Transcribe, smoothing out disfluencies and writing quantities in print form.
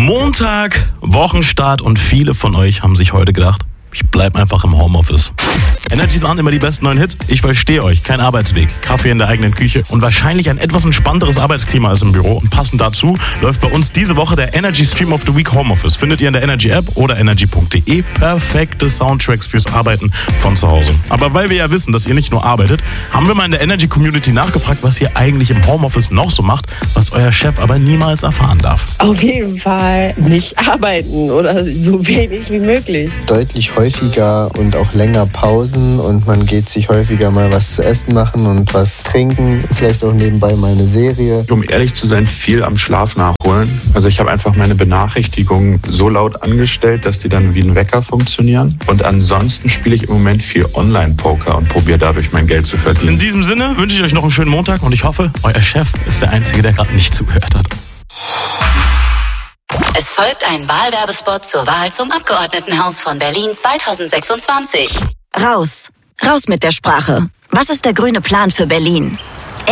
Montag, Wochenstart und viele von euch haben sich heute gedacht, ich bleib einfach im Homeoffice. Energy sind immer die besten neuen Hits. Ich verstehe euch. Kein Arbeitsweg, Kaffee in der eigenen Küche und wahrscheinlich ein etwas entspannteres Arbeitsklima als im Büro. Und passend dazu läuft bei uns diese Woche der Energy Stream of the Week Homeoffice. Findet ihr in der Energy App oder energy.de. Perfekte Soundtracks fürs Arbeiten von zu Hause. Aber weil wir ja wissen, dass ihr nicht nur arbeitet, haben wir mal in der Energy Community nachgefragt, was ihr eigentlich im Homeoffice noch so macht, was euer Chef aber niemals erfahren darf. Auf jeden Fall nicht arbeiten oder so wenig wie möglich. Deutlich häufiger und auch länger Pausen und man geht sich häufiger mal was zu essen machen und was trinken, vielleicht auch nebenbei mal eine Serie. Um ehrlich zu sein, viel am Schlaf nachholen. Also ich habe einfach meine Benachrichtigungen so laut angestellt, dass die dann wie ein Wecker funktionieren. Und ansonsten spiele ich im Moment viel Online-Poker und probiere dadurch mein Geld zu verdienen. In diesem Sinne wünsche ich euch noch einen schönen Montag und ich hoffe, euer Chef ist der Einzige, der gerade nicht zugehört hat. Es folgt ein Wahlwerbespot zur Wahl zum Abgeordnetenhaus von Berlin 2026. Raus mit der Sprache. Was ist der grüne Plan für Berlin?